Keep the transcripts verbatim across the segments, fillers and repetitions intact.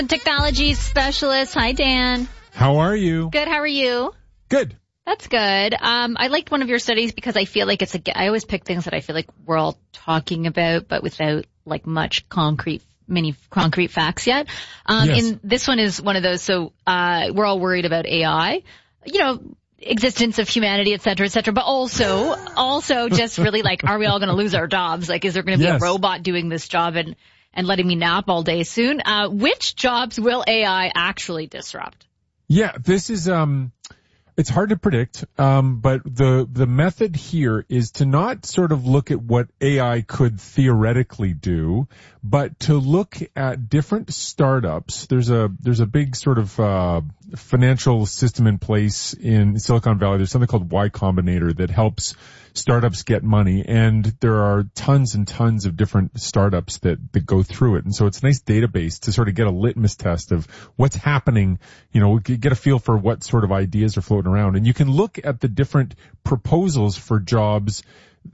Technology specialist. Hi, Dan. How are you? Good. How are you? Good. That's good. Um, I liked one of your studies because I feel like it's a, I always pick things that I feel like we're all talking about, but without like much concrete, many concrete facts yet. Um, Yes. and this one is one of those. So, uh, we're all worried about A I, you know, existence of humanity, et cetera, et cetera, but also, also just really like, are we all going to lose our jobs? Like, is there going to be Yes. a robot doing this job and, and letting me nap all day soon? Uh, which jobs will A I actually disrupt? Yeah, this is, um, it's hard to predict, um, but the, the method here is to not sort of look at what A I could theoretically do, but to look at different startups. There's a, there's a big sort of, uh, financial system in place in Silicon Valley. There's something called Y Combinator that helps startups get money, and there are tons and tons of different startups that, that go through it. And so it's a nice database to sort of get a litmus test of what's happening, you know, get a feel for what sort of ideas are floating around. And you can look at the different proposals for jobs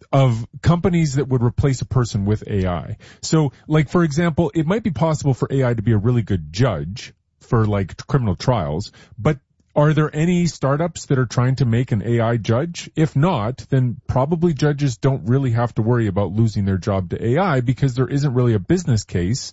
of companies that would replace a person with A I. So, like, for example, it might be possible for A I to be a really good judge for, like, criminal trials, but are there any startups that are trying to make an A I judge? If not, then probably judges don't really have to worry about losing their job to A I because there isn't really a business case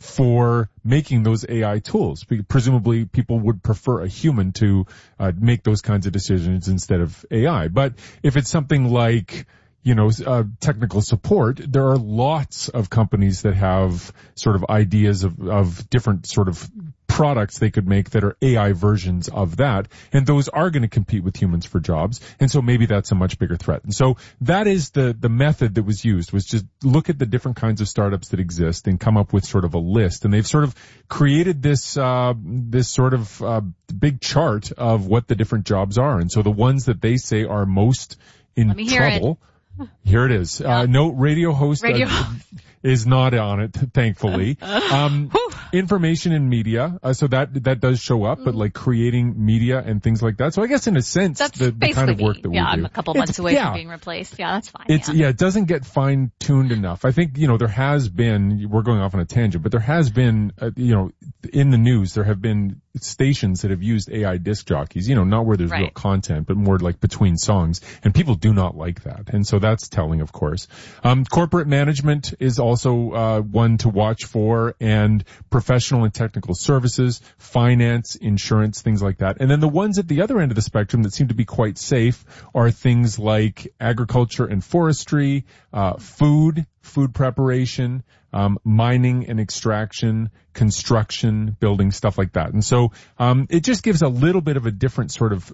for making those A I tools. Presumably people would prefer a human to uh, make those kinds of decisions instead of A I. But if it's something like, you know, uh, technical support, there are lots of companies that have sort of ideas of, of different sort of products they could make that are A I versions of that, and those are going to compete with humans for jobs, and so maybe that's a much bigger threat. And so that is the the method that was used, was just look at the different kinds of startups that exist and come up with sort of a list. And they've sort of created this uh this sort of uh big chart of what the different jobs are. And so the ones that they say are most in Let me hear trouble, it. Here it is. Yeah. Uh, no, radio host Radio uh, is not on it, thankfully. Um, information and media, uh, so that that does show up, but like creating media and things like that. So I guess in a sense, That's the, the kind of basically work me. that we Yeah, do. I'm a couple It's- months away yeah. from being replaced. Yeah, that's fine. It's, yeah. yeah, it doesn't get fine-tuned enough. I think, you know, there has been, we're going off on a tangent, but there has been, uh, you know, in the news, there have been stations that have used A I disc jockeys, you know, not where there's Right. real content, but more like between songs. And people do not like that. And so that's telling, of course. Um, corporate management is also, uh, one to watch for, and professional and technical services, finance, insurance, things like that. And then the ones at the other end of the spectrum that seem to be quite safe are things like agriculture and forestry, uh, food, food preparation, um, mining and extraction, construction, building, stuff like that. And so, um, it just gives a little bit of a different sort of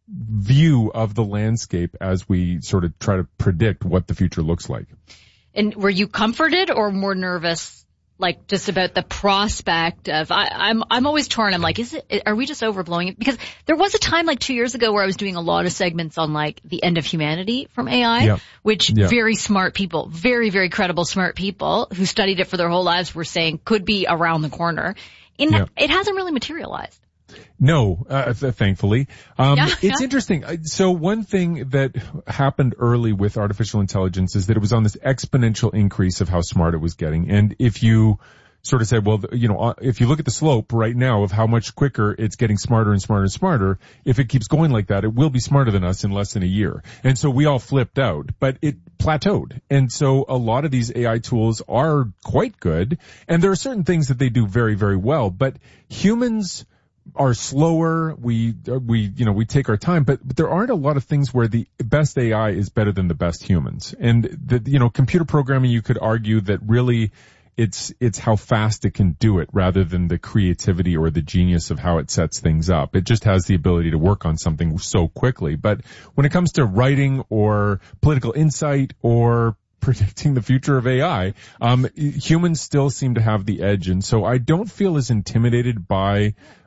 view of the landscape as we sort of try to predict what the future looks like. And were you comforted or more nervous, like just about the prospect of? I, I'm I'm always torn. I'm like, is it? Are we just overblowing it? Because there was a time like two years ago where I was doing a lot of segments on like the end of humanity from A I, Yeah. which Yeah. very smart people, very very credible smart people who studied it for their whole lives were saying could be around the corner. And Yeah. it hasn't really materialized. No, uh, th- thankfully. Um, Yeah, it's yeah. interesting. Uh, So one thing that happened early with artificial intelligence is that it was on this exponential increase of how smart it was getting. And if you sort of said, well, you know, uh, if you look at the slope right now of how much quicker it's getting smarter and smarter and smarter, if it keeps going like that, it will be smarter than us in less than a year. And so we all flipped out, but it plateaued. And so a lot of these A I tools are quite good. And there are certain things that they do very, very well, but humans are slower. We, we, you know, we take our time, but, but there aren't a lot of things where the best A I is better than the best humans. And the, you know, computer programming, you could argue that really it's, it's how fast it can do it rather than the creativity or the genius of how it sets things up. It just has the ability to work on something so quickly. But when it comes to writing or political insight or predicting the future of A I, um, humans still seem to have the edge. And so I don't feel as intimidated by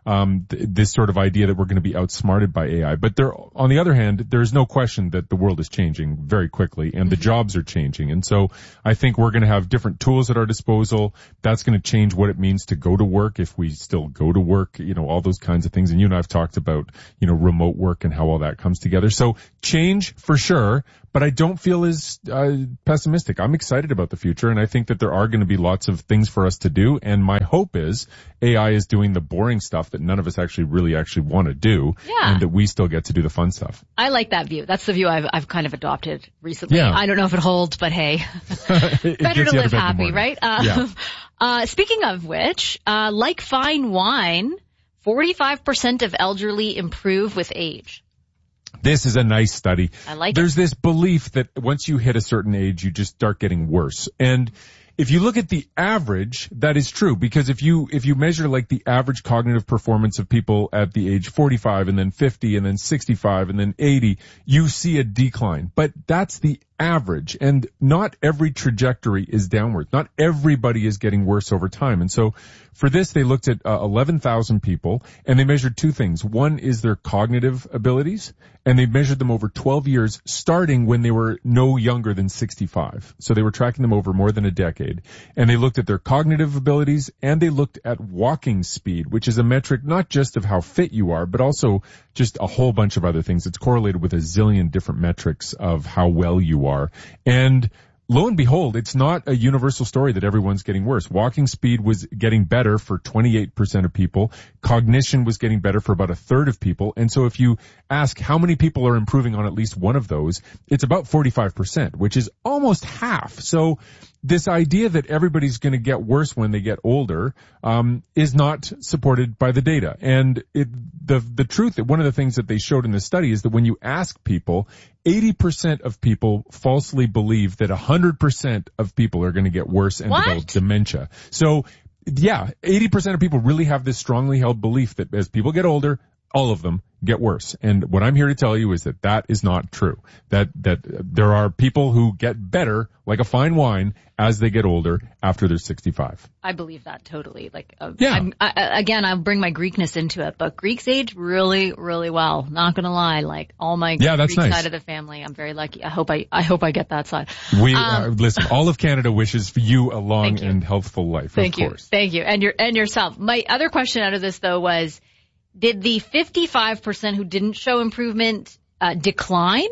um, th- this sort of idea that we're going to be outsmarted by A I. But there, on the other hand, there's no question that the world is changing very quickly and the jobs are changing. And so I think we're going to have different tools at our disposal. That's going to change what it means to go to work, if we still go to work, you know, all those kinds of things. And you and I have talked about, you know, remote work and how all that comes together. So change for sure, but I don't feel as uh, pessimistic. I'm excited about the future, and I think that there are going to be lots of things for us to do. And my hope is A I is doing the boring stuff that none of us actually really actually want to do, yeah. and that we still get to do the fun stuff. I like that view. That's the view I've I've kind of adopted recently. Yeah. I don't know if it holds, but hey, it better to live happy, morning. right? Uh, yeah. uh, speaking of which, uh, like fine wine, forty-five percent of elderly improve with age. This is a nice study. I like There's it. this belief that once you hit a certain age, you just start getting worse. And if you look at the average, that is true, because if you, if you measure like the average cognitive performance of people at the age forty-five and then fifty and then sixty-five and then eighty, you see a decline. But that's the average, and not every trajectory is downward. Not everybody is getting worse over time. And so for this, they looked at uh, eleven thousand people, and they measured two things. One is their cognitive abilities, and they measured them over twelve years, starting when they were no younger than sixty-five. So they were tracking them over more than a decade. And they looked at their cognitive abilities, and they looked at walking speed, which is a metric not just of how fit you are, but also just a whole bunch of other things. It's correlated with a zillion different metrics of how well you are. And lo and behold, it's not a universal story that everyone's getting worse. Walking speed was getting better for twenty-eight percent of people. Cognition was getting better for about a third of people. And so if you ask how many people are improving on at least one of those, it's about forty-five percent, which is almost half. So this idea that everybody's going to get worse when they get older um, is not supported by the data. And it, the the truth, that one of the things that they showed in the study is that when you ask people, eighty percent of people falsely believe that one hundred percent of people are going to get worse and What? develop dementia. So, yeah, eighty percent of people really have this strongly held belief that as people get older, all of them get worse. And what I'm here to tell you is that that is not true. That, that there are people who get better, like a fine wine, as they get older after they're sixty-five. I believe that totally. Like, uh, Yeah. I'm, I, again, I'll bring my Greekness into it, but Greeks age really, really well. Not gonna lie. Like all my Yeah, that's Greek nice. side of the family, I'm very lucky. I hope I, I hope I get that side. We, Um, uh, listen, all of Canada wishes for you a long Thank you. and healthful life, Thank of you. course. Thank you. And your, and yourself. My other question out of this though was, did the fifty-five percent who didn't show improvement, uh, decline?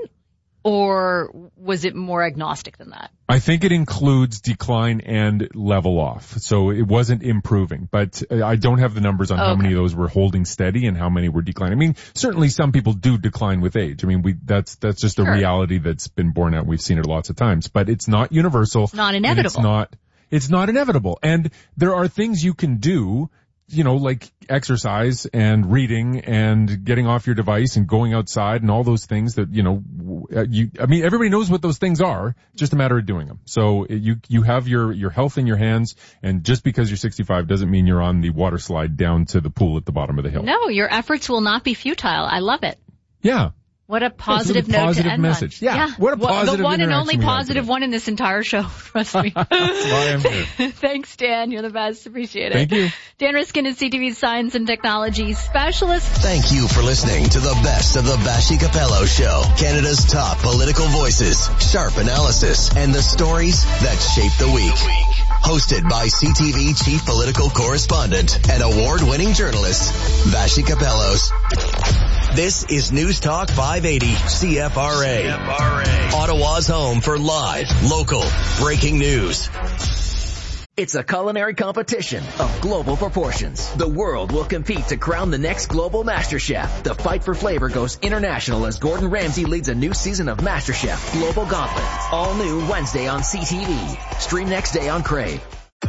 Or was it more agnostic than that? I think it includes decline and level off. So it wasn't improving, but I don't have the numbers on how Okay. many of those were holding steady and how many were declining. I mean, certainly some people do decline with age. I mean, we, that's, that's just a Sure. reality that's been borne out. We've seen it lots of times, but it's not universal. It's not And inevitable. it's not, it's not inevitable. And there are things you can do, you know, like exercise and reading and getting off your device and going outside and all those things that, you know, you, I mean, everybody knows what those things are, just a matter of doing them. So you, you have your, your health in your hands, and just because you're sixty-five doesn't mean you're on the water slide down to the pool at the bottom of the hill. No, your efforts will not be futile. I love it. Yeah. What a positive really note positive to end message. on. Yeah, what a positive The one and only interaction we had positive today. one in this entire show. Trust me. That's why I'm here. Thanks, Dan. You're the best. Appreciate it. Thank you. Dan Riskin is C T V's science and technology specialist. Thank you for listening to the best of the Bashi Capello Show. Canada's top political voices, sharp analysis, and the stories that shape the week. Hosted by C T V chief political correspondent and award-winning journalist, Bashi Capellos. This is News Talk five eighty C F R A. C F R A. Ottawa's home for live, local, breaking news. It's a culinary competition of global proportions. The world will compete to crown the next global MasterChef. The fight for flavor goes international as Gordon Ramsay leads a new season of MasterChef Global Gauntlet. All new Wednesday on C T V. Stream next day on Crave.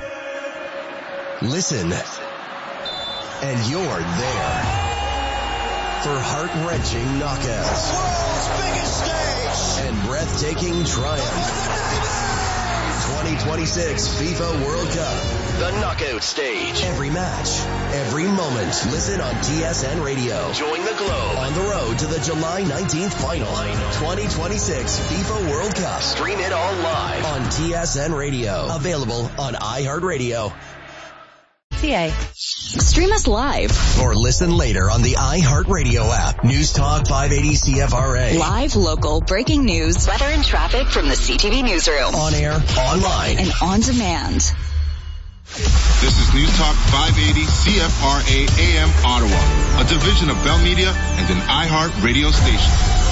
Listen, and you're there for heart-wrenching knockouts. World's biggest stage. And breathtaking triumph. twenty twenty-six FIFA World Cup. The knockout stage. Every match, every moment. Listen on T S N Radio. Join the globe on the road to the July nineteenth final. twenty twenty-six FIFA World Cup. Stream it all live on T S N Radio. Available on iHeartRadio. C A. Stream us live or listen later on the iHeartRadio app. News Talk five eighty C F R A. Live, local, breaking news, weather and traffic from the C T V newsroom. On air, online, and on demand. This is News Talk five eighty C F R A A M Ottawa, a division of Bell Media and an iHeart radio station.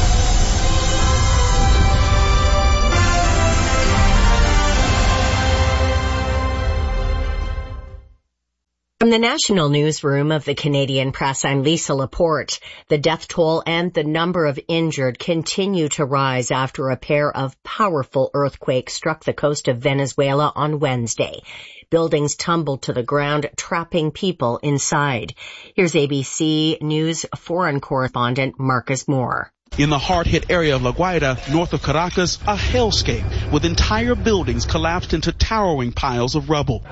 From the national newsroom of the Canadian Press, I'm Lisa Laporte. The death toll and the number of injured continue to rise after a pair of powerful earthquakes struck the coast of Venezuela on Wednesday. Buildings tumbled to the ground, trapping people inside. Here's A B C News foreign correspondent Marcus Moore. In the hard-hit area of La Guaira, north of Caracas, a hellscape with entire buildings collapsed into towering piles of rubble.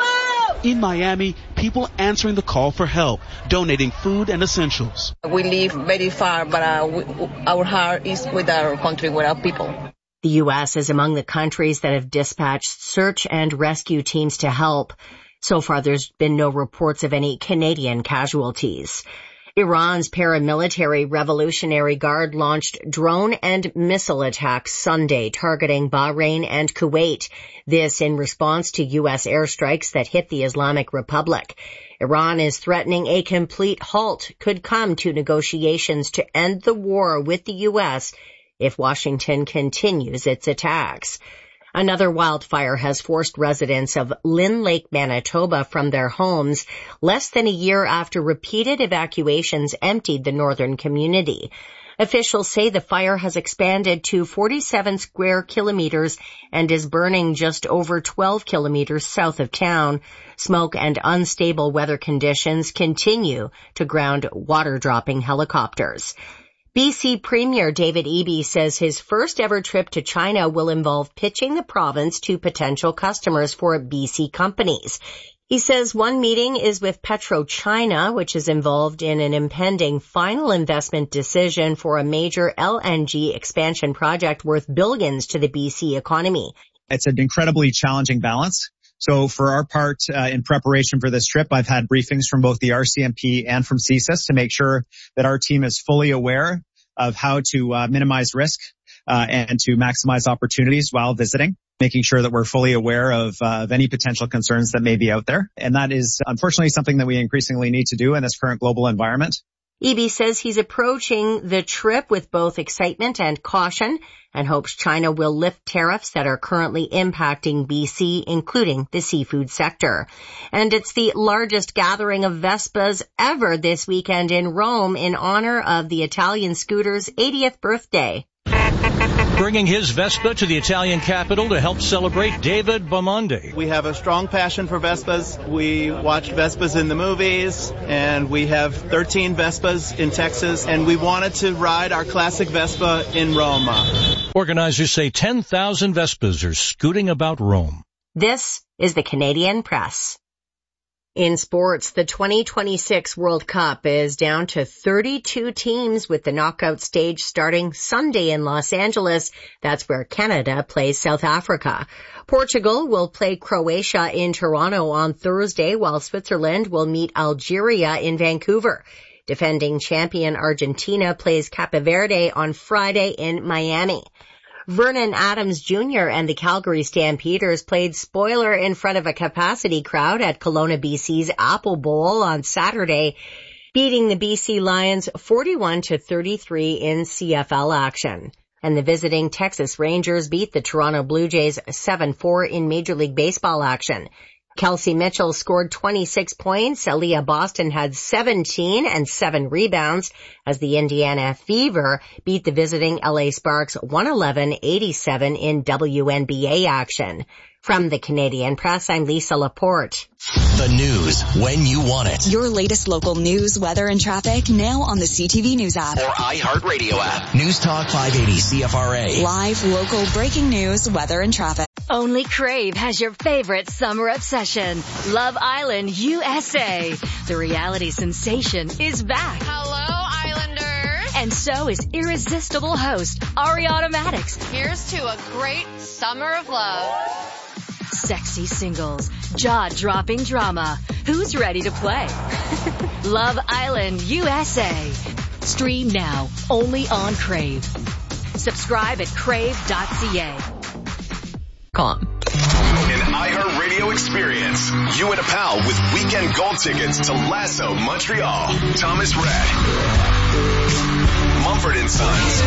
In Miami, people answering the call for help, donating food and essentials. We live very far, but uh, we, our heart is with our country, with our people. The U S is among the countries that have dispatched search and rescue teams to help. So far, there's been no reports of any Canadian casualties. Iran's paramilitary Revolutionary Guard launched drone and missile attacks Sunday targeting Bahrain and Kuwait. This in response to U S airstrikes that hit the Islamic Republic. Iran is threatening a complete halt could come to negotiations to end the war with the U S if Washington continues its attacks. Another wildfire has forced residents of Lynn Lake, Manitoba from their homes less than a year after repeated evacuations emptied the northern community. Officials say the fire has expanded to forty-seven square kilometers and is burning just over twelve kilometers south of town. Smoke and unstable weather conditions continue to ground water-dropping helicopters. B C Premier David Eby says his first ever trip to China will involve pitching the province to potential customers for B C companies. He says one meeting is with PetroChina, which is involved in an impending final investment decision for a major L N G expansion project worth billions to the B C economy. It's an incredibly challenging balance. So for our part, uh, in preparation for this trip, I've had briefings from both the R C M P and from C S I S to make sure that our team is fully aware of how to uh, minimize risk uh, and to maximize opportunities while visiting, making sure that we're fully aware of, uh, of any potential concerns that may be out there. And that is unfortunately something that we increasingly need to do in this current global environment. Eby says he's approaching the trip with both excitement and caution and hopes China will lift tariffs that are currently impacting B C, including the seafood sector. And it's the largest gathering of Vespas ever this weekend in Rome in honor of the Italian scooter's eightieth birthday. Bringing his Vespa to the Italian capital to help celebrate David Bamonde. We have a strong passion for Vespas. We watch Vespas in the movies, and we have thirteen Vespas in Texas, and we wanted to ride our classic Vespa in Rome. Organizers say ten thousand Vespas are scooting about Rome. This is the Canadian Press. In sports, the twenty twenty-six World Cup is down to thirty-two teams with the knockout stage starting Sunday in Los Angeles. That's where Canada plays South Africa. Portugal will play Croatia in Toronto on Thursday, while Switzerland will meet Algeria in Vancouver. Defending champion Argentina plays Cape Verde on Friday in Miami. Vernon Adams Junior and the Calgary Stampeders played spoiler in front of a capacity crowd at Kelowna, B C's Apple Bowl on Saturday, beating the B C Lions forty-one to thirty-three in C F L action. And the visiting Texas Rangers beat the Toronto Blue Jays seven four in Major League Baseball action. Kelsey Mitchell scored twenty-six points. Aaliyah Boston had seventeen and seven rebounds as the Indiana Fever beat the visiting L A Sparks one eleven eighty-seven in W N B A action. From the Canadian Press, I'm Lisa Laporte. The news when you want it. Your latest local news, weather, and traffic now on the C T V News app. Or iHeartRadio app. News Talk five eighty C F R A. Live, local, breaking news, weather, and traffic. Only Crave has your favorite summer obsession. Love Island U S A. The reality sensation is back. Hello, Islanders. And so is irresistible host Ariana Madix. Here's to a great summer of love. Sexy singles, jaw-dropping drama. Who's ready to play? Love Island U S A. Stream now, only on Crave. Subscribe at crave dot c a. Com. An iHeartRadio experience. You and a pal with weekend gold tickets to Lasso Montreal. Thomas Rhett. Mumford and Sons.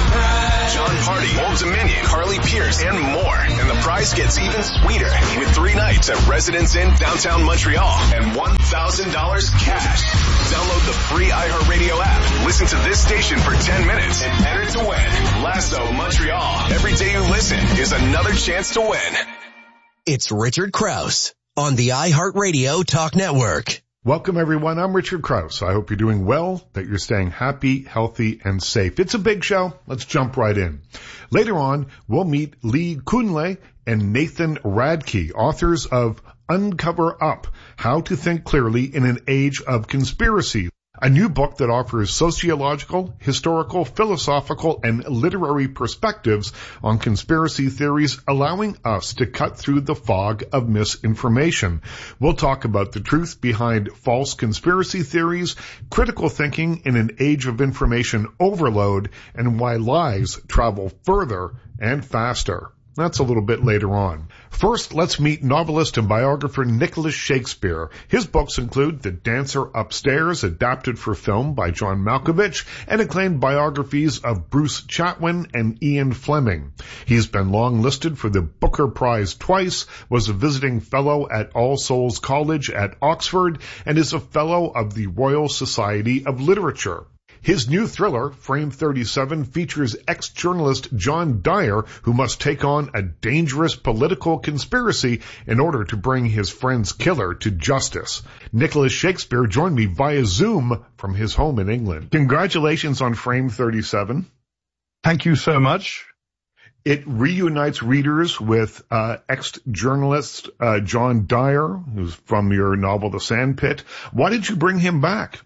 John Party, Old Dominion, Carly Pierce, and more. And the prize gets even sweeter with three nights at Residence Inn downtown Montreal and one thousand dollars cash. Download the free iHeartRadio app. Listen to this station for ten minutes and enter to win. Lasso Montreal. Every day you listen is another chance to win. It's Richard Krause on the iHeartRadio Talk Network. Welcome, everyone. I'm Richard Krause. I hope you're doing well, that you're staying happy, healthy, and safe. It's a big show. Let's jump right in. Later on, we'll meet Lee Kunle and Nathan Radke, authors of Uncover Up, How to Think Clearly in an Age of Conspiracy. A new book that offers sociological, historical, philosophical, and literary perspectives on conspiracy theories, allowing us to cut through the fog of misinformation. We'll talk about the truth behind false conspiracy theories, critical thinking in an age of information overload, and why lies travel further and faster. That's a little bit later on. First, let's meet novelist and biographer Nicholas Shakespeare. His books include The Dancer Upstairs, adapted for film by John Malkovich, and acclaimed biographies of Bruce Chatwin and Ian Fleming. He's been long listed for the Booker Prize twice, was a visiting fellow at All Souls College at Oxford, and is a fellow of the Royal Society of Literature. His new thriller, Frame thirty-seven, features ex-journalist John Dyer, who must take on a dangerous political conspiracy in order to bring his friend's killer to justice. Nicholas Shakespeare joined me via Zoom from his home in England. Congratulations on Frame thirty-seven. Thank you so much. It reunites readers with uh, ex-journalist uh, John Dyer, who's from your novel The Sandpit. Why did you bring him back?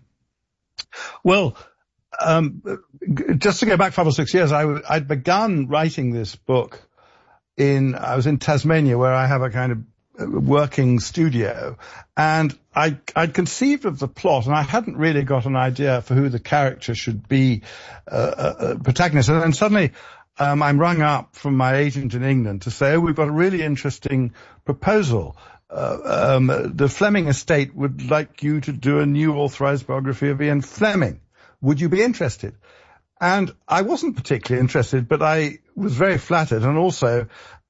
Well, Um, just to go back five or six years, I, I'd begun writing this book in, I was in Tasmania, where I have a kind of working studio, and I, I'd conceived of the plot, and I hadn't really got an idea for who the character should be, uh, a, a protagonist. And then suddenly, um, I'm rung up from my agent in England to say, oh, we've got a really interesting proposal. Uh, um, the Fleming estate would like you to do a new authorized biography of Ian Fleming. Would you be interested? And I wasn't particularly interested, but I was very flattered. And also,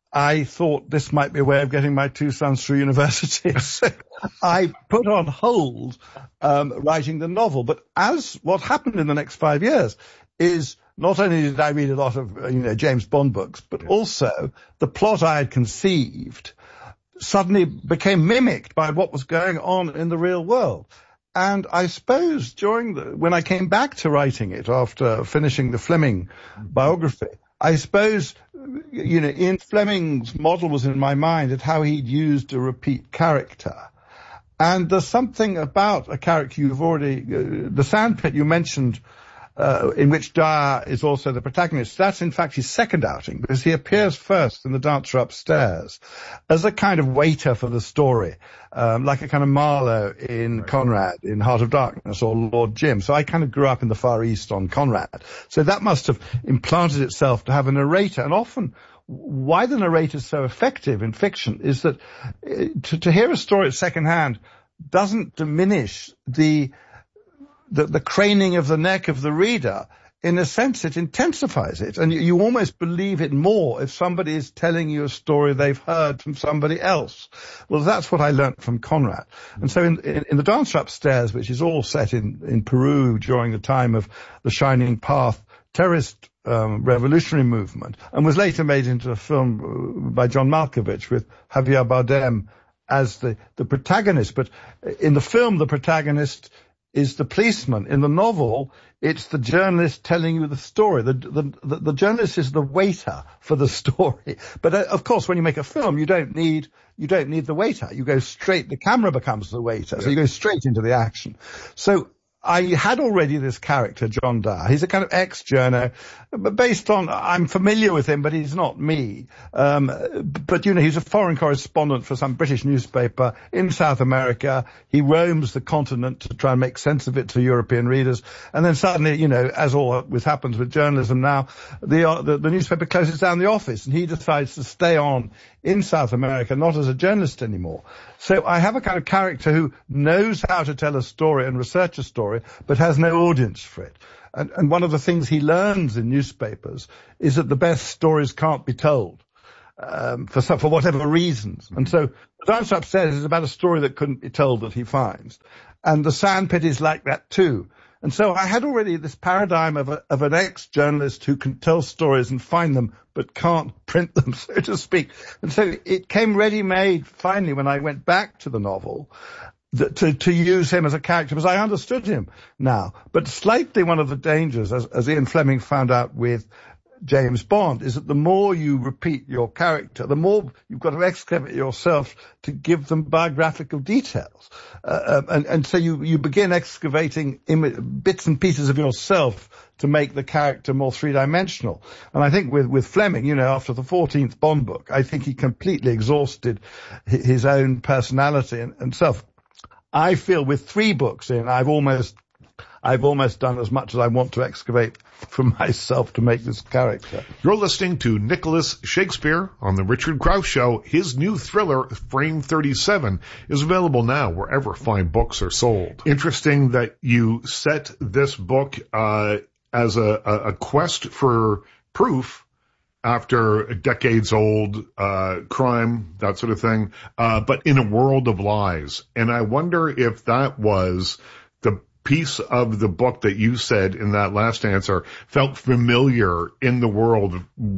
I thought this might be a way of getting my two sons through university. So I put on hold um, writing the novel. But as what happened in the next five years is not only did I read a lot of you know James Bond books, but also the plot I had conceived suddenly became mimicked by what was going on in the real world. And I suppose during the, when I came back to writing it after finishing the Fleming biography, I suppose, you know, Ian Fleming's model was in my mind at how he'd used a repeat character. And there's something about a character you've already, uh, the Sandpit you mentioned, uh, in which Dyer is also the protagonist. That's in fact his second outing, because he appears first in The Dancer Upstairs as a kind of waiter for the story, um, like a kind of Marlowe in right. Conrad in Heart of Darkness, or Lord Jim. So I kind of grew up in the Far East on Conrad. So that must have implanted itself to have a narrator. And often why the narrator is so effective in fiction is that to, to hear a story at second hand doesn't diminish the The, the craning of the neck of the reader. In a sense, it intensifies it, and you, you almost believe it more if somebody is telling you a story they've heard from somebody else. Well, that's what I learnt from Conrad. And so in, in, in The Dancer Upstairs, which is all set in, in Peru during the time of the Shining Path terrorist um, revolutionary movement, and was later made into a film by John Malkovich with Javier Bardem as the, the protagonist. But in the film, the protagonist is the policeman. In the novel, it's the journalist telling you the story. The, the, the, the journalist is the waiter for the story. But uh, of course, when you make a film, you don't need, you don't need the waiter. You go straight, the camera becomes the waiter. So you go straight into the action. So I had already this character, John Dyer. He's a kind of ex-journo, but based on, I'm familiar with him, but he's not me. Um, but, you know, he's a foreign correspondent for some British newspaper in South America. He roams the continent to try and make sense of it to European readers. And then suddenly, you know, as always happens with journalism now, the, uh, the, the newspaper closes down the office and he decides to stay on in South America, not as a journalist anymore. So I have a kind of character who knows how to tell a story and research a story, but has no audience for it. And, and one of the things he learns in newspapers is that the best stories can't be told, um, for some, for whatever reasons. And so The Dance Upstairs is about a story that couldn't be told that he finds. And The Sandpit is like that too. And so I had already this paradigm of a, of an ex-journalist who can tell stories and find them, but can't print them, so to speak. And so it came ready-made finally when I went back to the novel that, to, to use him as a character, because I understood him now. But slightly one of the dangers, as, as Ian Fleming found out with James Bond, is that the more you repeat your character, the more you've got to excavate yourself to give them biographical details. Uh, and, and so you, you begin excavating Im- bits and pieces of yourself to make the character more three-dimensional. And I think with, with Fleming, you know, after the fourteenth Bond book, I think he completely exhausted his own personality and, and self. I feel with three books in, I've almost I've almost done as much as I want to excavate for myself to make this character. You're listening to Nicholas Shakespeare on the Richard Krause Show. His new thriller, Frame thirty-seven, is available now wherever fine books are sold. Interesting that you set this book uh as a, a, a quest for proof after a decades-old uh crime, that sort of thing, uh but in a world of lies. And I wonder if that was the piece of the book that you said in that last answer felt familiar in the world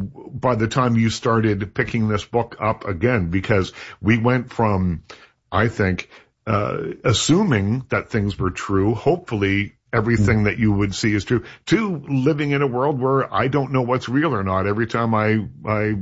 by the time you started picking this book up again, because we went from, I think, uh assuming that things were true, hopefully everything that you would see is true, to living in a world where I don't know what's real or not every time I I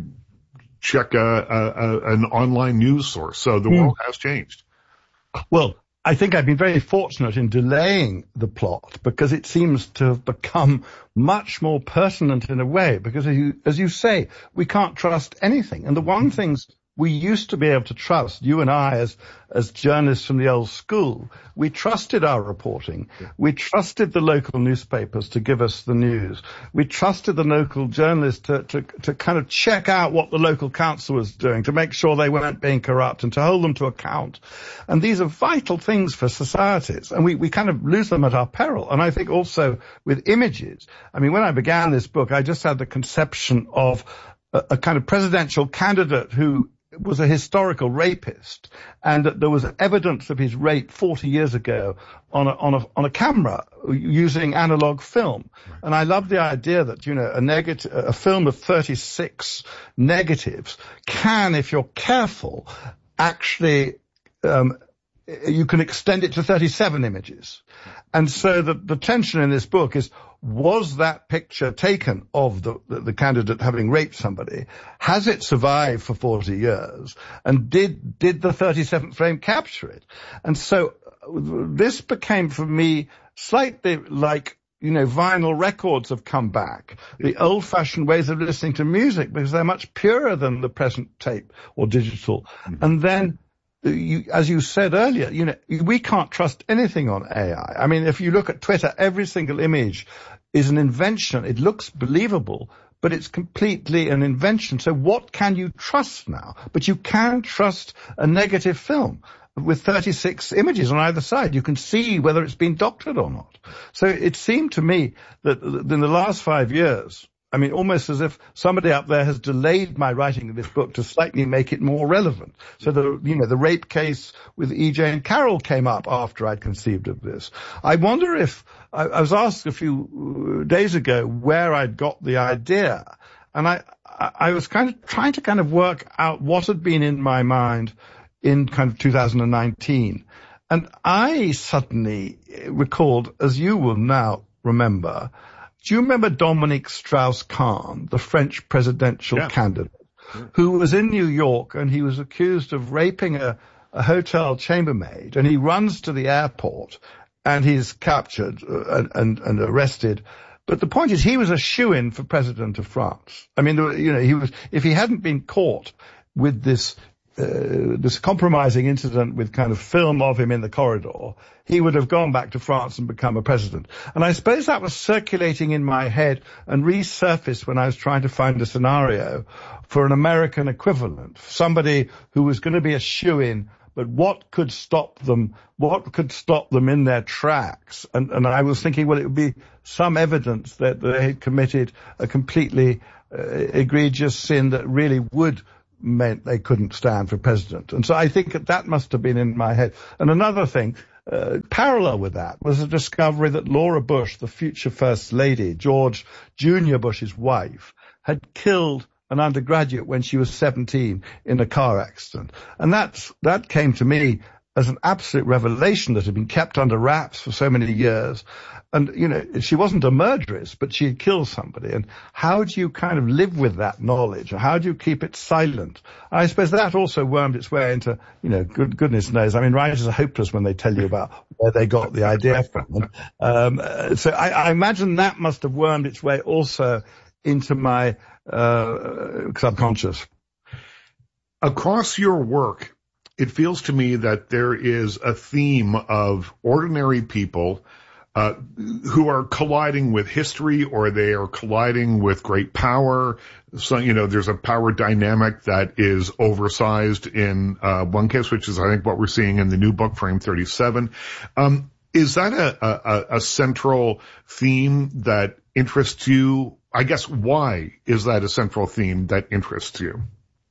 check a, a, a an online news source. So the mm. world has changed. Well, I think I've been very fortunate in delaying the plot because it seems to have become much more pertinent in a way, because as you, as you say, we can't trust anything. And the one things we used to be able to trust, you and I as, as journalists from the old school, we trusted our reporting. Yeah. We trusted the local newspapers to give us the news. We trusted the local journalists to, to, to kind of check out what the local council was doing, to make sure they weren't being corrupt and to hold them to account. And these are vital things for societies, and we, we kind of lose them at our peril. And I think also with images, I mean, when I began this book, I just had the conception of a, a kind of presidential candidate who was a historical rapist, and that there was evidence of his rape forty years ago on a, on a, on a camera using analog film. Right. And I love the idea that, you know, a negative, a film of thirty-six negatives can, if you're careful, actually, um, you can extend it to thirty-seven images. And so the, the tension in this book is, was that picture taken of the, the, the candidate having raped somebody? Has it survived for forty years? And did, did the thirty-seventh frame capture it? And so this became for me slightly like, you know, vinyl records have come back. The old-fashioned ways of listening to music, because they're much purer than the present tape or digital. Mm-hmm. And then, You, as you said earlier, you know, we can't trust anything on A I. I mean, if you look at Twitter, every single image is an invention. It looks believable, but it's completely an invention. So what can you trust now? But you can trust a negative film with thirty-six images on either side. You can see whether it's been doctored or not. So it seemed to me that in the last five years, I mean, almost as if somebody up there has delayed my writing of this book to slightly make it more relevant. So the, you know, the rape case with E. Jane Carroll came up after I'd conceived of this. I wonder if, I, I was asked a few days ago where I'd got the idea. And I, I was kind of trying to kind of work out what had been in my mind in kind of two thousand nineteen. And I suddenly recalled, as you will now remember, do you remember Dominique Strauss-Kahn, the French presidential yeah. candidate, yeah. who was in New York and he was accused of raping a, a hotel chambermaid, and he runs to the airport and he's captured and, and, and arrested. But the point is, he was a shoo-in for president of France. I mean, you know, he was, if he hadn't been caught with this, uh, this compromising incident with kind of film of him in the corridor, he would have gone back to France and become a president. And I suppose that was circulating in my head and resurfaced when I was trying to find a scenario for an American equivalent, somebody who was going to be a shoo-in. But what could stop them? What could stop them in their tracks? And, and I was thinking, well, it would be some evidence that they had committed a completely uh, egregious sin that really would meant they couldn't stand for president. And so I think that, that must have been in my head. And another thing, uh, parallel with that, was the discovery that Laura Bush, the future First Lady, George Junior Bush's wife, had killed an undergraduate when she was seventeen in a car accident. And that's, that came to me as an absolute revelation that had been kept under wraps for so many years. And, you know, she wasn't a murderess, but she had killed somebody. And how do you kind of live with that knowledge? Or how do you keep it silent? I suppose that also wormed its way into, you know, good, goodness knows. I mean, writers are hopeless when they tell you about where they got the idea from. Um, so I, I imagine that must have wormed its way also into my uh subconscious. Across your work, it feels to me that there is a theme of ordinary people uh who are colliding with history, or they are colliding with great power. So, you know, there's a power dynamic that is oversized in uh one case, which is, I think, what we're seeing in the new book, Frame thirty-seven. Um, is that a, a, a central theme that interests you? I guess, why is that a central theme that interests you?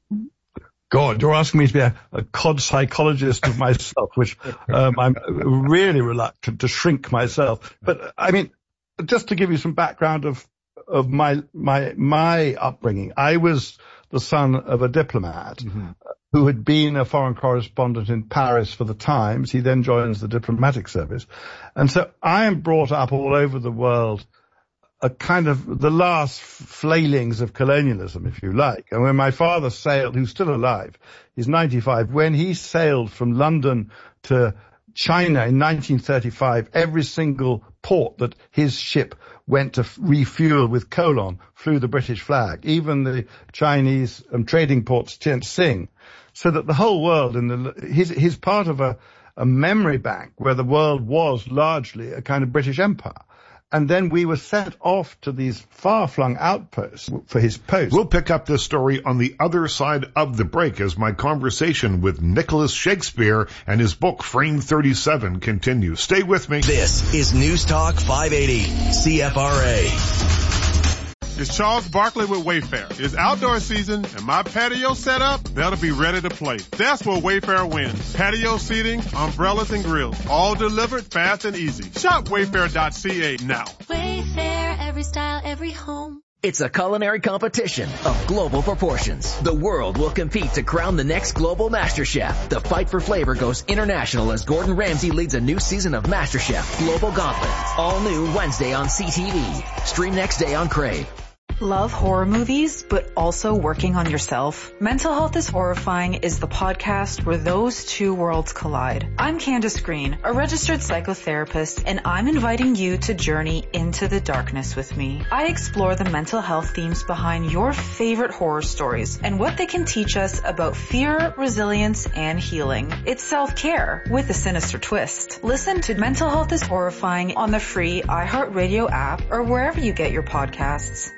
God, you're asking me to be a, a cod psychologist of myself, which um, I'm really reluctant to shrink myself. But I mean, just to give you some background of of my my my upbringing, I was the son of a diplomat mm-hmm. who had been a foreign correspondent in Paris for the Times. He then joins the diplomatic service, and so I am brought up all over the world, a kind of the last flailings of colonialism, if you like. And when my father sailed, who's still alive, he's ninety-five, when he sailed from London to China in nineteen thirty-five, every single port that his ship went to refuel with coal on flew the British flag, even the Chinese um, trading ports Tianjin, so that the whole world, in the, he's, he's part of a, a memory bank where the world was largely a kind of British empire. And then we were sent off to these far-flung outposts for his post. We'll pick up this story on the other side of the break as my conversation with Nicholas Shakespeare and his book Frame thirty-seven continues. Stay with me. This is News Talk five eighty C F R A. It's Charles Barkley with Wayfair. It's outdoor season, and my patio set up, that'll be ready to play. That's where Wayfair wins. Patio seating, umbrellas, and grills. All delivered fast and easy. Shop wayfair dot c a now. Wayfair, every style, every home. It's a culinary competition of global proportions. The world will compete to crown the next global MasterChef. The fight for flavor goes international as Gordon Ramsay leads a new season of MasterChef Global Gauntlet. All new Wednesday on C T V. Stream next day on Crave. Love horror movies, but also working on yourself? Mental Health is Horrifying is the podcast where those two worlds collide. I'm Candace Green, a registered psychotherapist, and I'm inviting you to journey into the darkness with me. I explore the mental health themes behind your favorite horror stories and what they can teach us about fear, resilience, and healing. It's self-care with a sinister twist. Listen to Mental Health is Horrifying on the free iHeartRadio app or wherever you get your podcasts.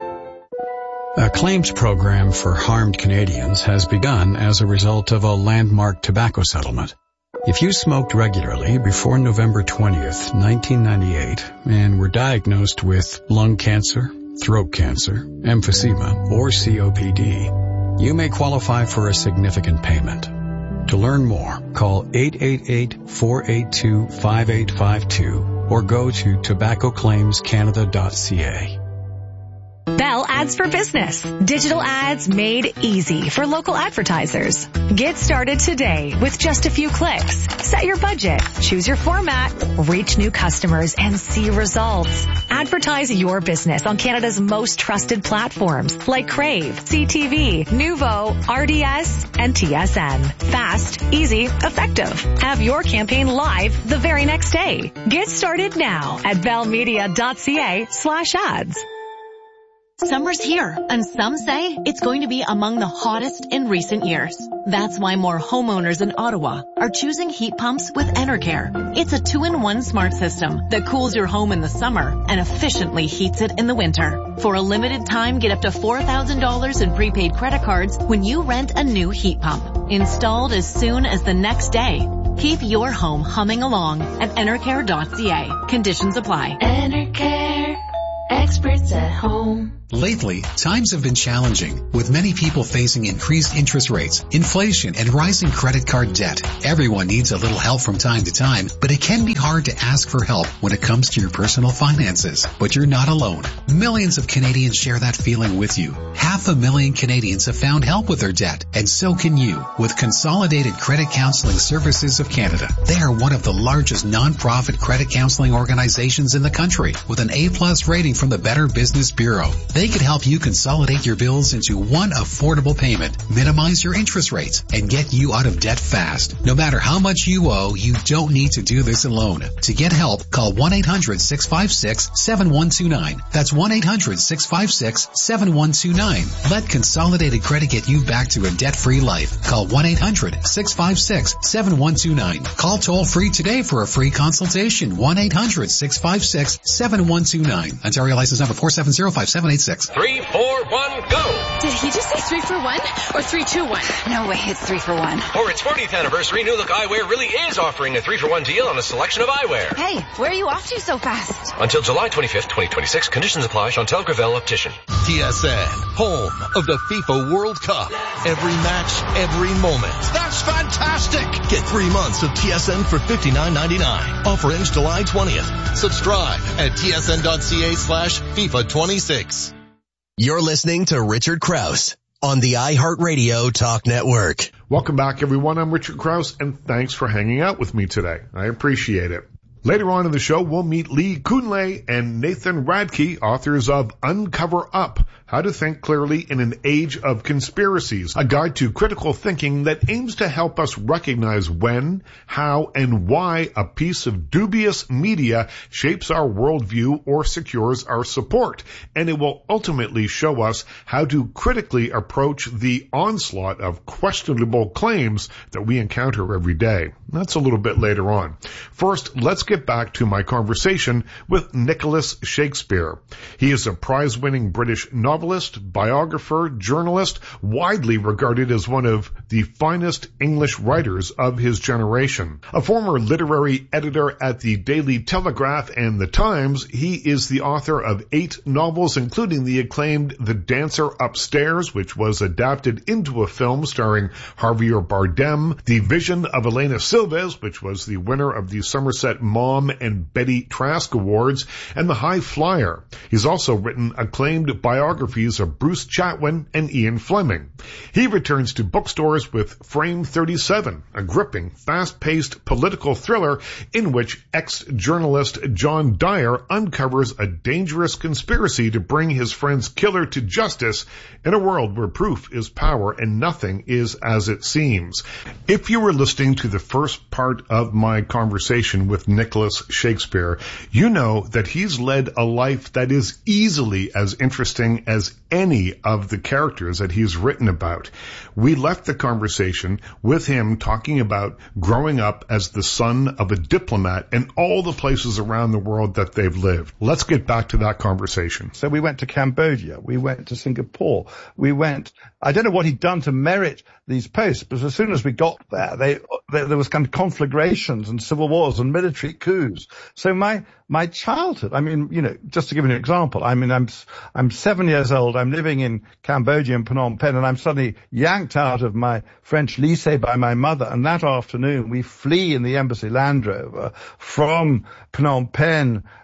A claims program for harmed Canadians has begun as a result of a landmark tobacco settlement. If you smoked regularly before November twentieth, nineteen ninety-eight, and were diagnosed with lung cancer, throat cancer, emphysema, or C O P D, you may qualify for a significant payment. To learn more, call eight eight eight, four eight two, five eight five two or go to tobacco claims canada dot c a. Bell Ads for Business. Digital ads made easy for local advertisers. Get started today with just a few clicks. Set your budget, choose your format, reach new customers, and see results. Advertise your business on Canada's most trusted platforms like Crave, C T V, Nuvo, R D S, and T S N. Fast, easy, effective. Have your campaign live the very next day. Get started now at bellmedia.ca slash ads. Summer's here, and some say it's going to be among the hottest in recent years. That's why more homeowners in Ottawa are choosing heat pumps with Enercare. It's a two-in-one smart system that cools your home in the summer and efficiently heats it in the winter. For a limited time, get up to four thousand dollars in prepaid credit cards when you rent a new heat pump. Installed as soon as the next day. Keep your home humming along at enercare dot c a. Conditions apply. Enercare. Experts at home. Lately, times have been challenging, with many people facing increased interest rates, inflation, and rising credit card debt. Everyone needs a little help from time to time, but it can be hard to ask for help when it comes to your personal finances. But you're not alone. Millions of Canadians share that feeling with you. Half a million Canadians have found help with their debt, and so can you with Consolidated Credit Counseling Services of Canada. They are one of the largest non-profit credit counseling organizations in the country, with an A-plus rating from the Better Business Bureau. They could help you consolidate your bills into one affordable payment, minimize your interest rates, and get you out of debt fast. No matter how much you owe, you don't need to do this alone. To get help, call one eight hundred six five six seven one two nine. That's one eight hundred six five six seven one two nine. Let Consolidated Credit get you back to a debt-free life. Call one eight hundred six five six seven one two nine. Call toll-free today for a free consultation. one eight hundred six five six seven one two nine. Ontario license number four seven zero five seven eight six. Three, four, one, go! Did he just say three for one or three, two, one? No way, it's three for one. For its fortieth anniversary, New Look Eyewear really is offering a three for one deal on a selection of eyewear. Hey, where are you off to so fast? Until July twenty-fifth, twenty twenty-six, conditions apply. Chantal Gravel Optician. T S N, home of the FIFA World Cup. Every match, every moment. That's fantastic! Get three months of T S N for fifty-nine ninety-nine. Offer ends July twentieth. Subscribe at tsn.ca slash FIFA 26. You're listening to Richard Krause on the iHeartRadio Talk Network. Welcome back, everyone. I'm Richard Krause, and thanks for hanging out with me today. I appreciate it. Later on in the show, we'll meet Lee Kunle and Nathan Radke, authors of Uncover Up, How to Think Clearly in an Age of Conspiracies, a guide to critical thinking that aims to help us recognize when, how, and why a piece of dubious media shapes our worldview or secures our support. And it will ultimately show us how to critically approach the onslaught of questionable claims that we encounter every day. That's a little bit later on. First, let's get back to my conversation with Nicholas Shakespeare. He is a prize-winning British novelist, biographer, journalist, widely regarded as one of the finest English writers of his generation. A former literary editor at the Daily Telegraph and The Times, he is the author of eight novels, including the acclaimed The Dancer Upstairs, which was adapted into a film starring Javier Bardem, The Vision of Elena Silves, which was the winner of the Somerset Maugham and Betty Trask Awards, and The High Flyer. He's also written acclaimed biographies of Bruce Chatwin and Ian Fleming. He returns to bookstores with Frame thirty-seven, a gripping, fast-paced political thriller in which ex-journalist John Dyer uncovers a dangerous conspiracy to bring his friend's killer to justice in a world where proof is power and nothing is as it seems. If you were listening to the first part of my conversation with Nicholas Shakespeare, you know that he's led a life that is easily as interesting as any of the characters that he's written about. We left the conversation with him talking about growing up as the son of a diplomat and all the places around the world that they've lived. Let's get back to that conversation. So we went to Cambodia. We went to Singapore. We went, I don't know what he'd done to merit these posts, but as soon as we got there, they, there, there was kind of conflagrations and civil wars and military coups. So my, my childhood, I mean, you know, just to give you an example, I mean, I'm, I'm seven years old. I'm living in Cambodia in Phnom Penh, and I'm suddenly yanked out of my French lycée by my mother. And that afternoon we flee in the embassy Land Rover from Phnom Penh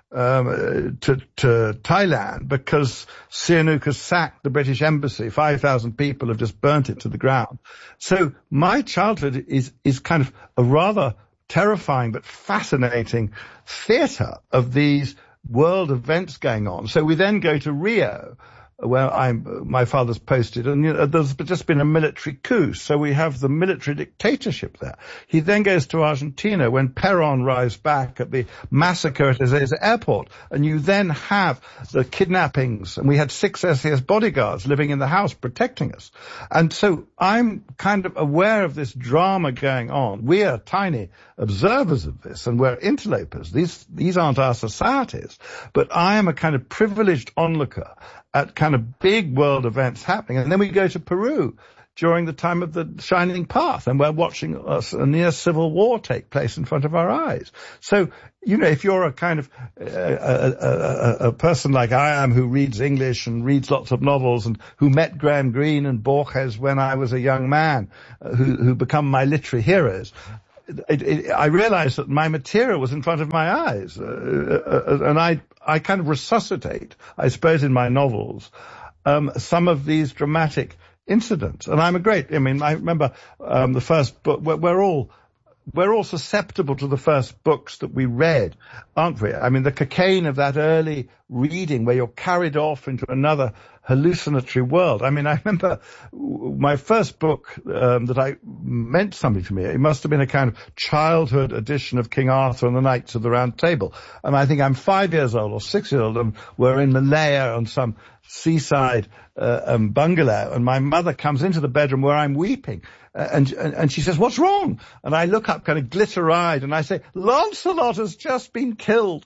um, to, to Thailand because Sihanouk has sacked the British embassy. five thousand people have just burnt it to the ground. So my childhood is, is kind of a rather terrifying but fascinating theatre of these world events going on. So we then go to Rio, where I'm, my father's posted, and you know, there's just been a military coup, so we have the military dictatorship there. He then goes to Argentina when Perón arrives back at the massacre at his airport, and you then have the kidnappings, and we had six S E S bodyguards living in the house protecting us. And so I'm kind of aware of this drama going on. We are tiny observers of this, and we're interlopers. These, these aren't our societies, but I am a kind of privileged onlooker at kind of big world events happening. And then we go to Peru during the time of the Shining Path, and we're watching a, a near civil war take place in front of our eyes. So, you know, if you're a kind of uh, a, a, a person like I am who reads English and reads lots of novels and who met Graham Greene and Borges when I was a young man, uh, who, who become my literary heroes, It, it, I realized that my material was in front of my eyes, uh, uh, and I, I kind of resuscitate, I suppose, in my novels, um, some of these dramatic incidents. And I'm a great, I mean, I remember um, the first book, we're, we're all, we're all susceptible to the first books that we read, aren't we? I mean, the cocaine of that early reading where you're carried off into another hallucinatory world. I mean, I remember my first book um, that I meant something to me. It must have been a kind of childhood edition of King Arthur and the Knights of the Round Table. And I think I'm five years old or six years old, and we're in Malaya on some seaside uh, um, bungalow, and my mother comes into the bedroom where I'm weeping, uh, and, and and she says, "What's wrong?" And I look up kind of glitter-eyed, and I say, "Lancelot has just been killed."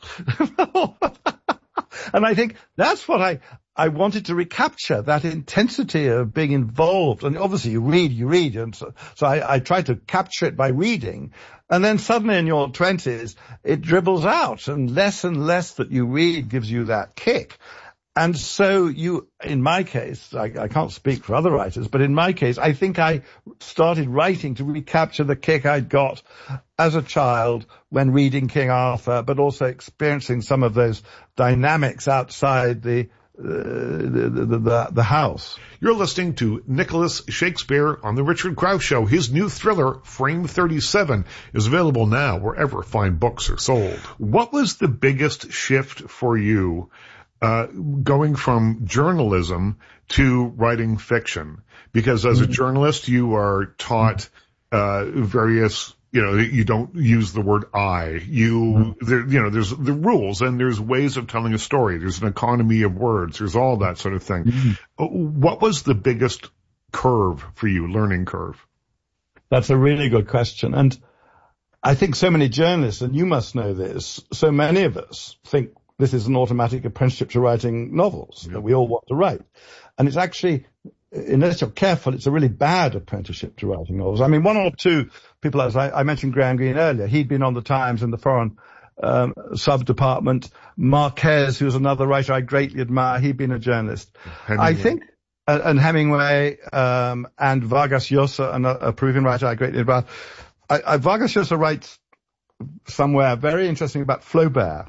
And I think that's what I, I wanted to recapture, that intensity of being involved. And obviously you read, you read. And so, so I, I tried to capture it by reading. And then suddenly in your twenties, it dribbles out, and less and less that you read gives you that kick. And so you, in my case, I, I can't speak for other writers, but in my case, I think I started writing to recapture the kick I'd got as a child when reading King Arthur, but also experiencing some of those dynamics outside the, uh, the, the, the, the house. You're listening to Nicholas Shakespeare on The Richard Krause Show. His new thriller, Frame thirty-seven, is available now wherever fine books are sold. What was the biggest shift for you Uh, going from journalism to writing fiction? Because as a journalist, you are taught, uh, various, you know, you don't use the word I. You, there, you know, there's the rules and there's ways of telling a story. There's an economy of words. There's all that sort of thing. Mm-hmm. What was the biggest curve for you, learning curve? That's a really good question. And I think so many journalists, and you must know this, so many of us think this is an automatic apprenticeship to writing novels that we all want to write. And it's actually, unless you're careful, it's a really bad apprenticeship to writing novels. I mean, one or two people, as I, I mentioned Graham Greene earlier, he'd been on the Times in the foreign um, sub-department. Marquez, who's another writer I greatly admire, he'd been a journalist. Hemingway. I think, uh, and Hemingway um, and Vargas Llosa, a, a Peruvian writer I greatly admire. I, I, Vargas Llosa writes somewhere very interesting about Flaubert,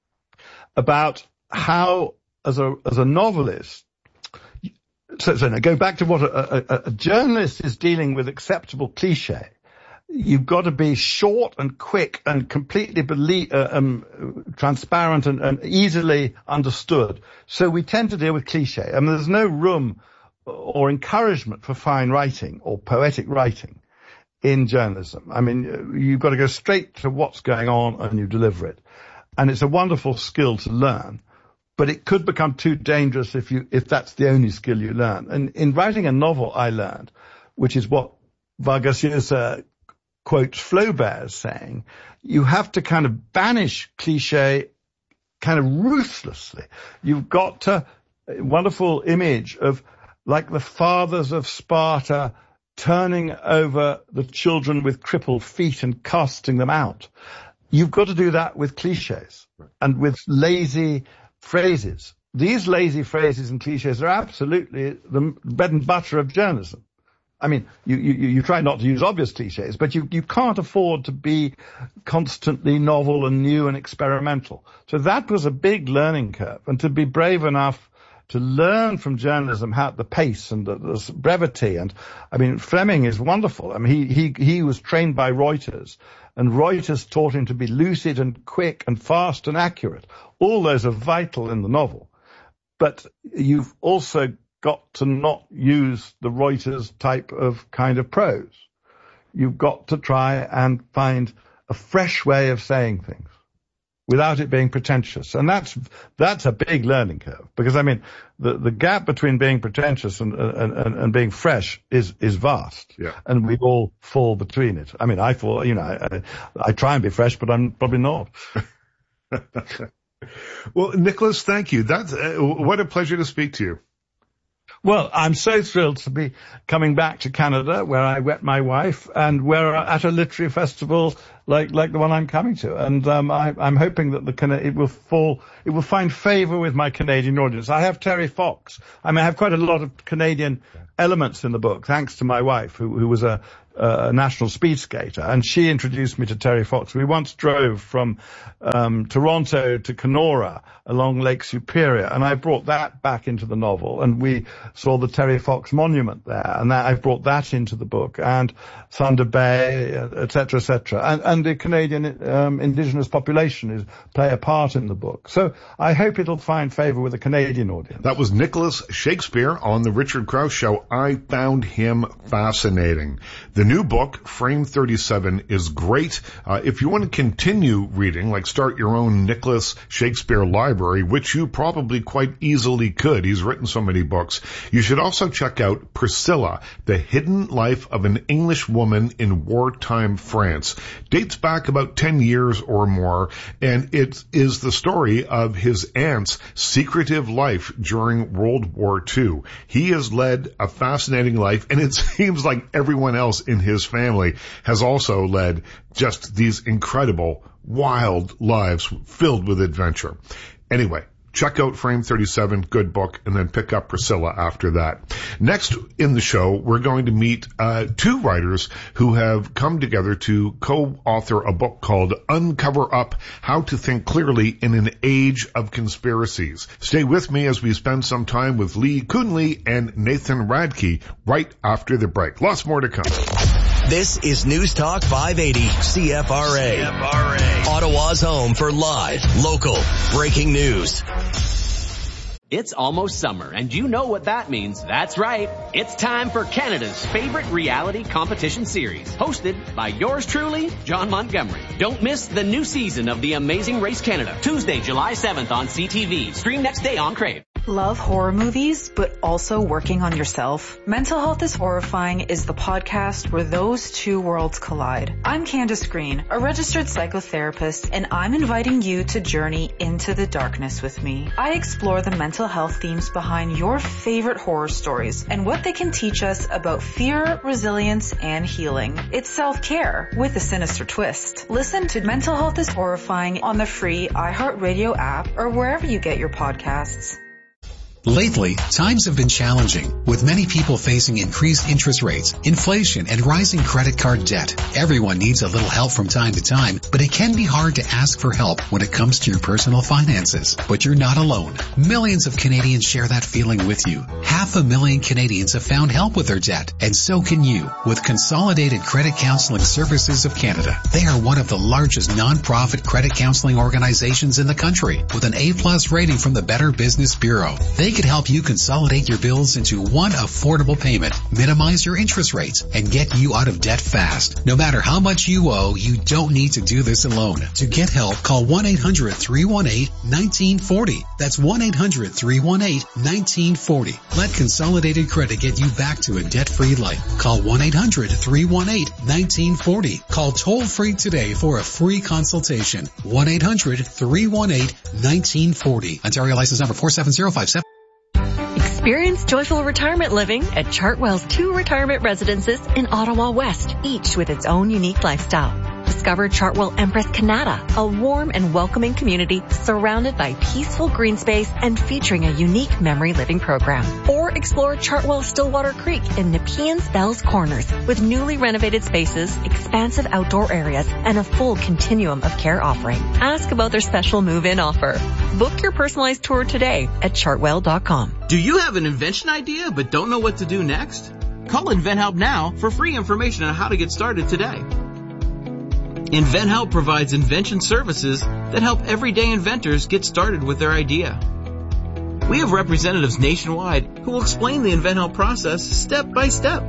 about how, as a as a novelist, so, so now go back to what a, a, a journalist is dealing with acceptable cliche. You've got to be short and quick and completely believe, uh, um, transparent and, and easily understood. So we tend to deal with cliche. I mean, there's no room or encouragement for fine writing or poetic writing in journalism. I mean, you've got to go straight to what's going on and you deliver it. And it's a wonderful skill to learn, but it could become too dangerous if you, if that's the only skill you learn. And in writing a novel, I learned, which is what Vargas Llosa quotes Flaubert as saying, you have to kind of banish cliche kind of ruthlessly. You've got to, a wonderful image of like the fathers of Sparta turning over the children with crippled feet and casting them out. You've got to do that with cliches and with lazy phrases. These lazy phrases and cliches are absolutely the bread and butter of journalism. I mean, you, you, you try not to use obvious cliches, but you, you can't afford to be constantly novel and new and experimental. So that was a big learning curve. And to be brave enough to learn from journalism how the pace and the, the brevity. And I mean, Fleming is wonderful. I mean, he, he, he was trained by Reuters, and Reuters taught him to be lucid and quick and fast and accurate. All those are vital in the novel. But you've also got to not use the Reuters type of kind of prose. You've got to try and find a fresh way of saying things without it being pretentious. And that's, that's a big learning curve. Because, I mean, the, the gap between being pretentious and, and, and, and being fresh is, is vast. Yeah. And we all fall between it. I mean, I fall, you know, I, I try and be fresh, but I'm probably not. Well, Nicholas, thank you. That's, uh, what a pleasure to speak to you. Well, I'm so thrilled to be coming back to Canada, where I met my wife, and we're at a literary festival like like the one I'm coming to. And um, I, I'm hoping that the it will fall, it will find favour with my Canadian audience. I have Terry Fox. I mean, I have quite a lot of Canadian elements in the book, thanks to my wife, who, who was a, a national speed skater, and she introduced me to Terry Fox. We once drove from um, Toronto to Kenora along Lake Superior, and I brought that back into the novel, and we saw the Terry Fox monument there, and that, I've brought that into the book, and Thunder Bay, et cetera, et cetera, and, and the Canadian um, indigenous population is play a part in the book. So I hope it'll find favour with the Canadian audience. That was Nicholas Shakespeare on the Richard Krause Show. I found him fascinating. The new book, Frame thirty-seven, is great. Uh, if you want to continue reading, like start your own Nicholas Shakespeare library, which you probably quite easily could. He's written so many books. You should also check out Priscilla, The Hidden Life of an English Woman in Wartime France. Dates back about ten years or more, and it is the story of his aunt's secretive life during World War Two. He has led a fascinating life, and it seems like everyone else in his family has also led just these incredible, wild lives filled with adventure. Anyway, check out Frame thirty-seven, good book, and then pick up Priscilla after that. Next in the show, we're going to meet uh, two writers who have come together to co-author a book called Uncover Up, How to Think Clearly in an Age of Conspiracies. Stay with me as we spend some time with Lee Kunle and Nathan Radke right after the break. Lots more to come. This is News Talk five eighty C F R A. C F R A. Ottawa's home for live, local, breaking news. It's almost summer, and you know what that means. That's right. It's time for Canada's favorite reality competition series, hosted by yours truly, John Montgomery. Don't miss the new season of The Amazing Race Canada, Tuesday, July seventh on C T V. Stream next day on Crave. Love horror movies, but also working on yourself? Mental Health is Horrifying is the podcast where those two worlds collide. I'm Candace Green, a registered psychotherapist, and I'm inviting you to journey into the darkness with me. I explore the mental health themes behind your favorite horror stories and what they can teach us about fear, resilience, and healing. It's self-care with a sinister twist. Listen to Mental Health is Horrifying on the free iHeartRadio app or wherever you get your podcasts. Lately, times have been challenging, with many people facing increased interest rates, inflation, and rising credit card debt. Everyone needs a little help from time to time, but it can be hard to ask for help when it comes to your personal finances. But you're not alone. Millions of Canadians share that feeling with you. Half a million Canadians have found help with their debt, and so can you with Consolidated Credit Counseling Services of Canada. They are one of the largest non-profit credit counseling organizations in the country, with an A-plus rating from the Better Business Bureau. They could help you consolidate your bills into one affordable payment, minimize your interest rates, and get you out of debt fast. No matter how much you owe, you don't need to do this alone. To get help, call one eight hundred three one eight one nine four zero. That's one eight hundred three one eight one nine four zero. Let Consolidated Credit get you back to a debt-free life. Call one eight hundred three one eight one nine four zero. Call toll-free today for a free consultation. one eight hundred three one eight one nine four zero. Ontario license number four seven zero five seven. Experience joyful retirement living at Chartwell's two retirement residences in Ottawa West, each with its own unique lifestyle. Discover Chartwell Empress Canada, a warm and welcoming community surrounded by peaceful green space and featuring a unique memory living program. Or explore Chartwell Stillwater Creek in Nepean's Bells Corners with newly renovated spaces, expansive outdoor areas, and a full continuum of care offering. Ask about their special move-in offer. Book your personalized tour today at chartwell dot com. Do you have an invention idea but don't know what to do next? Call InventHelp now for free information on how to get started today. InventHelp provides invention services that help everyday inventors get started with their idea. We have representatives nationwide who will explain the InventHelp process step by step.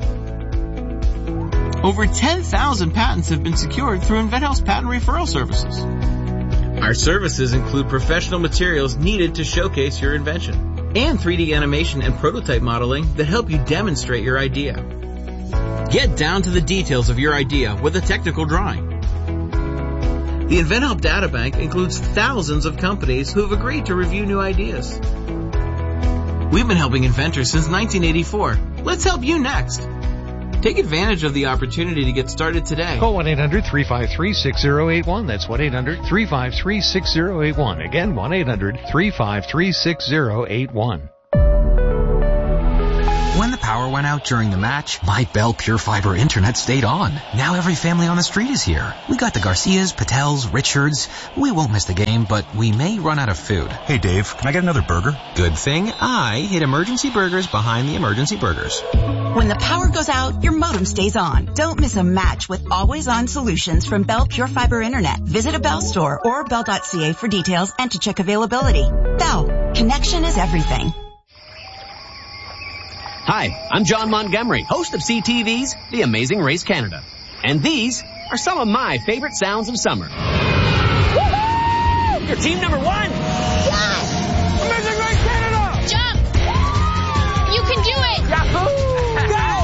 Over ten thousand patents have been secured through InventHelp's patent referral services. Our services include professional materials needed to showcase your invention and three D animation and prototype modeling that help you demonstrate your idea. Get down to the details of your idea with a technical drawing. The InventHelp Data Bank includes thousands of companies who have agreed to review new ideas. We've been helping inventors since nineteen eighty-four. Let's help you next. Take advantage of the opportunity to get started today. Call one eight hundred three five three six zero eight one. That's one eight hundred three five three six zero eight one. Again, one eight hundred three five three six zero eight one. When the power went out during the match, my Bell Pure Fiber internet stayed on. Now every family on the street is here. We got the Garcias, Patels, Richards. We won't miss the game, but we may run out of food. Hey Dave, can I get another burger? Good thing I hid Emergency Burgers behind the Emergency Burgers. When the power goes out, your modem stays on. Don't miss a match with always-on solutions from Bell Pure Fiber Internet. Visit a Bell store or bell dot c a for details and to check availability. Bell, connection is everything. Hi, I'm John Montgomery, host of C T V's The Amazing Race Canada. And these are some of my favorite sounds of summer. Woo-hoo! Your team number one! Yes! Amazing Race Canada! Jump! You can do it! Yahoo! Go!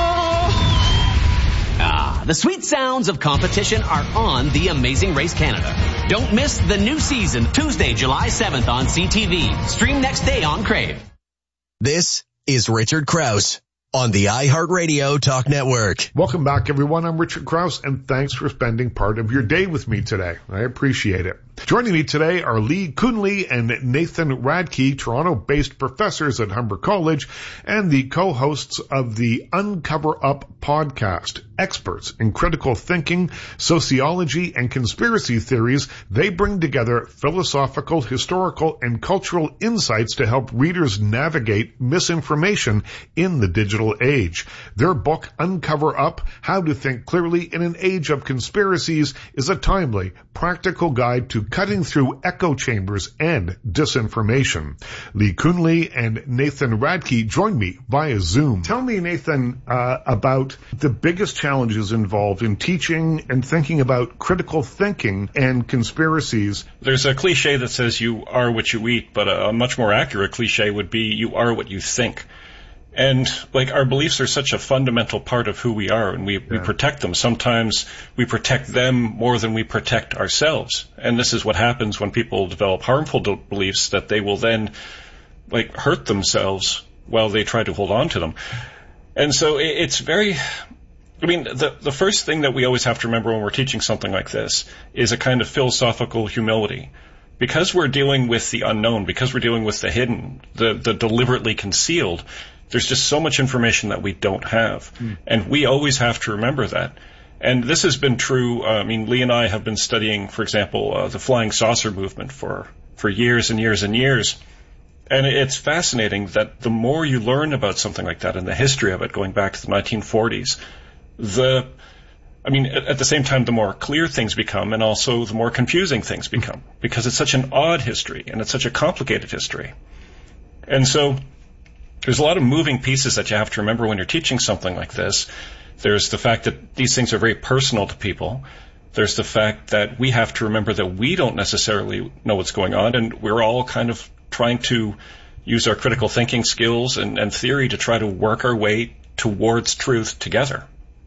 Ah, the sweet sounds of competition are on The Amazing Race Canada. Don't miss the new season, Tuesday, July seventh on C T V. Stream next day on Crave. This is Richard Krause on the iHeartRadio Talk Network. Welcome back, everyone. I'm Richard Krause, and thanks for spending part of your day with me today. I appreciate it. Joining me today are Lee Kunle and Nathan Radke, Toronto-based professors at Humber College and the co-hosts of the Uncover Up podcast. Experts in critical thinking, sociology, and conspiracy theories, they bring together philosophical, historical, and cultural insights to help readers navigate misinformation in the digital age. Their book, Uncover Up, How to Think Clearly in an Age of Conspiracies, is a timely, practical guide to cutting through echo chambers and disinformation. Lee Kunle and Nathan Radke join me via Zoom. Tell me, Nathan, uh, about the biggest challenges involved in teaching and thinking about critical thinking and conspiracies. There's a cliche that says you are what you eat, but a much more accurate cliche would be you are what you think. And, like, our beliefs are such a fundamental part of who we are, and we, yeah. we protect them. Sometimes we protect them more than we protect ourselves. And this is what happens when people develop harmful de- beliefs, that they will then, like, hurt themselves while they try to hold on to them. And so it, it's very... I mean, the, the first thing that we always have to remember when we're teaching something like this is a kind of philosophical humility. Because we're dealing with the unknown, because we're dealing with the hidden, the, the deliberately concealed, there's just so much information that we don't have. Mm. And we always have to remember that. And this has been true. Uh, I mean, Lee and I have been studying, for example, uh, the flying saucer movement for, for years and years and years. And it's fascinating that the more you learn about something like that and the history of it going back to the nineteen forties, the, I mean, at, at the same time, the more clear things become and also the more confusing things become, because it's such an odd history and it's such a complicated history. And so there's a lot of moving pieces that you have to remember when you're teaching something like this. There's the fact that these things are very personal to people. There's the fact that we have to remember that we don't necessarily know what's going on, and we're all kind of trying to use our critical thinking skills and, and theory to try to work our way towards truth together.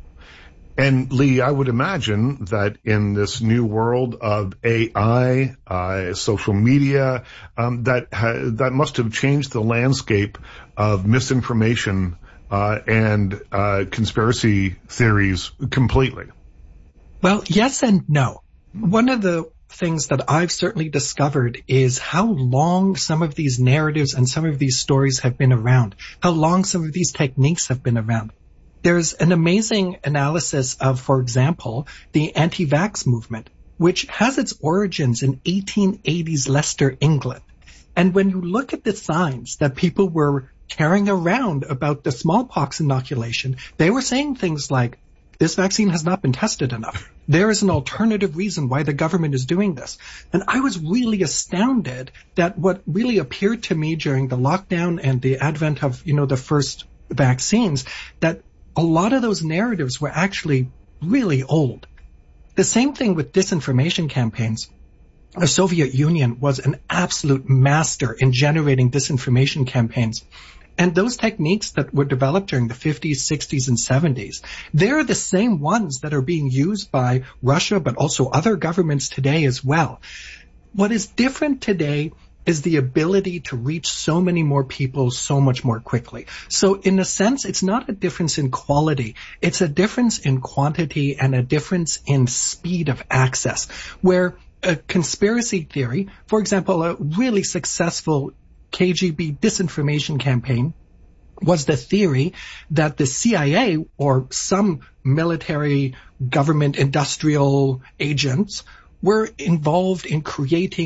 And Lee, I would imagine that in this new world of A I, uh, social media, um, that ha- that must have changed the landscape of misinformation uh, and uh, conspiracy theories completely. Well, yes and no. One of the things that I've certainly discovered is how long some of these narratives and some of these stories have been around, how long some of these techniques have been around. There's an amazing analysis of, for example, the anti-vax movement, which has its origins in eighteen eighties Leicester, England. And when you look at the signs that people were carrying around about the smallpox inoculation, they were saying things like, this vaccine has not been tested enough. There is an alternative reason why the government is doing this. And I was really astounded that what really appeared to me during the lockdown and the advent of, you know, the first vaccines, that a lot of those narratives were actually really old. The same thing with disinformation campaigns. The Soviet Union was an absolute master in generating disinformation campaigns. And those techniques that were developed during the fifties, sixties, and seventies, they're the same ones that are being used by Russia, but also other governments today as well. What is different today is the ability to reach so many more people so much more quickly. So in a sense, it's not a difference in quality. It's a difference in quantity and a difference in speed of access, where a conspiracy theory, for example, a really successful K G B disinformation campaign was the theory that the C I A or some military government industrial agents were involved in creating